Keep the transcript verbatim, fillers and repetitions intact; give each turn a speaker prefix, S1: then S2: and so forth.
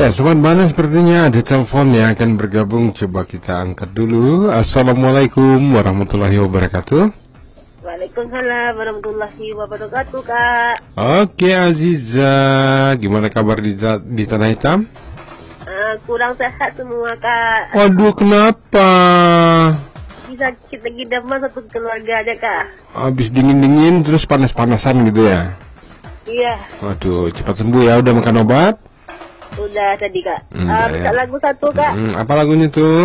S1: Ya, sobat mana sepertinya ada telepon yang akan bergabung. Coba kita angkat dulu. Assalamualaikum warahmatullahi wabarakatuh.
S2: Waalaikumsalam warahmatullahi wabarakatuh, Kak.
S1: Oke, Aziza, gimana kabar di, di Tanah Hitam?
S2: Uh, kurang sehat semua, Kak.
S1: Waduh, kenapa?
S2: Bisa kita demam satu keluarga aja, Kak.
S1: Habis dingin-dingin terus panas-panasan gitu ya?
S2: Iya.
S1: Waduh, cepat sembuh ya. Udah makan obat?
S2: Udah tadi, Kak.
S1: Hmm,
S2: uh,
S1: ya,
S2: bisa
S1: ya.
S2: lagu satu, Kak.
S1: Hmm, apa lagunya tuh?